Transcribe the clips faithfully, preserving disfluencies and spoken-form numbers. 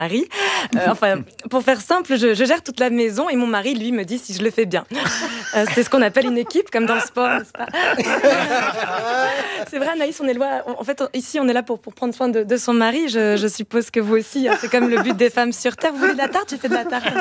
mari. Euh, enfin, pour faire simple, je, je gère toute la maison et mon mari, lui, me dit si je le fais bien. Euh, c'est ce qu'on appelle une équipe, comme dans le sport, n'est-ce pas? C'est vrai, Anaïs, on est loin. En fait, ici, on est là pour, pour prendre soin de, de son mari. Je, je suppose que vous aussi, hein, c'est comme le but des femmes sur Terre. Vous voulez de la tarte? J'ai fait de la tarte.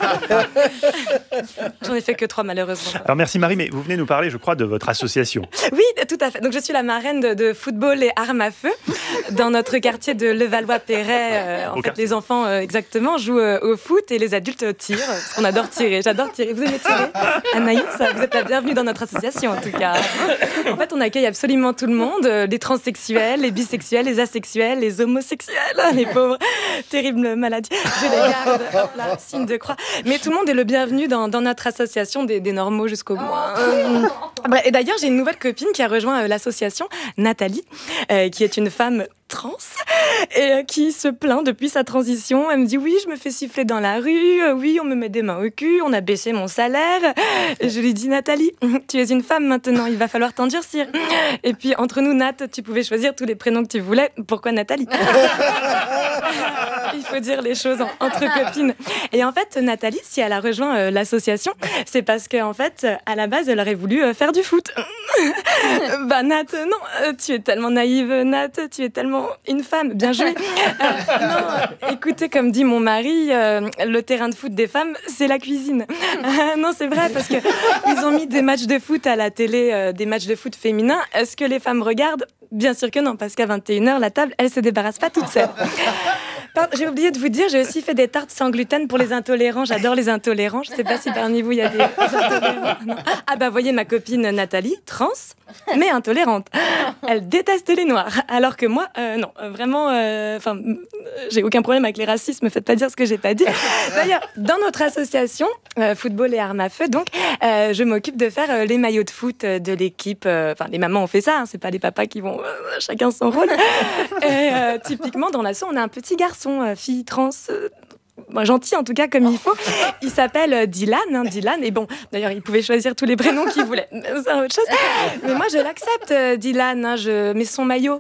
J'en ai fait que trois, malheureusement. Alors merci Marie, mais vous venez nous parler, je crois, de votre association. Oui, tout à fait. Donc je suis la marraine de, de football et armes à feu dans notre quartier de Levallois-Perret. Euh, en Au fait, quartier. les enfants euh, exactement jouent euh, au foot et les adultes tirent. Parce qu'on adore tirer. J'adore tirer. Vous aimez tirer? Anaïs, vous êtes la bienvenue dans notre association en tout cas. En fait, on accueille absolument tout le monde, euh, les transsexuels, les bisexuels, les asexuels, les homosexuels, les pauvres, terrible maladie. Je les garde, hop là, signe de croix. Mais tout le monde est le bienvenu dans, dans notre association des, des normaux jusqu'au moins. Euh, et d'ailleurs, j'ai une nouvelle copine qui a rejoint euh, l'association, Nathalie, euh, qui est une femme trans et euh, qui se plaint depuis sa transition. Elle me dit oui, je me fais siffler dans la rue, euh, oui, on me met des mains au cul, on a baissé mon salaire. Et je lui dis Nathalie, tu es une femme maintenant, il va falloir t'endurcir. Et puis entre nous, Nat, tu pouvais choisir tous les prénoms que tu voulais. Pourquoi Nathalie? Il faut dire les choses en, entre copines. Et en fait, Nathalie, si elle a rejoint euh, l'association, c'est parce qu'en fait, à la base, elle aurait voulu euh, faire du foot. Bah Nat, non, euh, tu es tellement naïve, Nat, tu es tellement une femme, bien joué. Euh, non, écoutez, comme dit mon mari, euh, le terrain de foot des femmes, c'est la cuisine. Euh, non, c'est vrai, parce que ils ont mis des matchs de foot à la télé, euh, des matchs de foot féminins. Est-ce que les femmes regardent? Bien sûr que non, parce qu'à vingt et une heures, la table, elle se débarrasse pas toute seule. Pardon, j'ai oublié de vous dire, j'ai aussi fait des tartes sans gluten pour les intolérants. J'adore les intolérants. Je ne sais pas si parmi vous, il y a des intolérants. Non. Ah bah, voyez ma copine Nathalie, trans, mais intolérante. Elle déteste les noirs. Alors que moi, euh, non, vraiment, enfin, euh, j'ai aucun problème avec les racismes. Faites pas dire ce que j'ai pas dit. D'ailleurs, dans notre association, euh, Football et Armes à Feu, donc, euh, je m'occupe de faire euh, les maillots de foot de l'équipe. Enfin, euh, les mamans ont fait ça, hein, c'est pas les papas qui vont euh, chacun son rôle. Et euh, typiquement, dans l'asso, on a un petit garçon. Fille trans, euh, bon, gentil en tout cas comme il faut. Il s'appelle euh, Dylan, hein, Dylan. Et bon, d'ailleurs, il pouvait choisir tous les prénoms qu'il voulait. C'est autre chose. Mais moi, je l'accepte, euh, Dylan. Hein, je mets son maillot.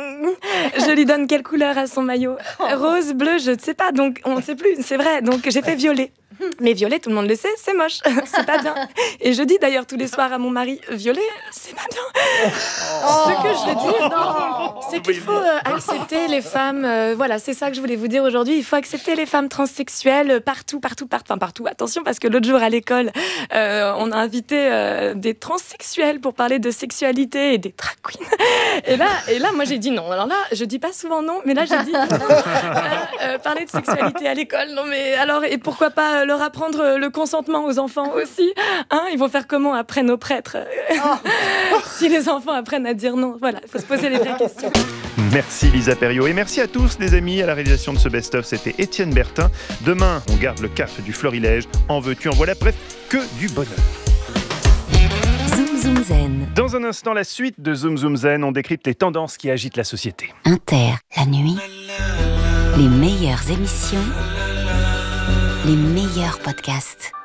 Je lui donne quelle couleur à son maillot? Rose, bleu, je ne sais pas. Donc, on ne sait plus. C'est vrai. Donc, j'ai fait violet. Mais violet, tout le monde le sait, c'est moche, c'est pas bien. Et je dis d'ailleurs tous les soirs à mon mari, violet, c'est pas bien. Oh. Ce que je veux dire, non, c'est qu'il faut euh, accepter les femmes. Euh, voilà, c'est ça que je voulais vous dire aujourd'hui. Il faut accepter les femmes transsexuelles partout, partout, partout. Enfin, partout. Attention, parce que l'autre jour à l'école, euh, on a invité euh, des transsexuels pour parler de sexualité et des drag queens. Et là, et là, moi j'ai dit non. Alors là, je dis pas souvent non, mais là j'ai dit euh, euh, parler de sexualité à l'école. Non, mais alors, et pourquoi pas leur apprendre le consentement aux enfants aussi, hein, ils vont faire comment après nos prêtres oh. Si les enfants apprennent à dire non, voilà, il faut se poser les vraies questions. Merci Lisa Perriot et merci à tous les amis. À la réalisation de ce best-of, c'était Étienne Bertin. Demain, on garde le cap du Florilège. En veux-tu, en voilà, bref, que du bonheur. Zoom Zoom Zen. Dans un instant, la suite de Zoom Zoom Zen, on décrypte les tendances qui agitent la société. Inter, la nuit, les meilleures émissions, les meilleurs podcasts.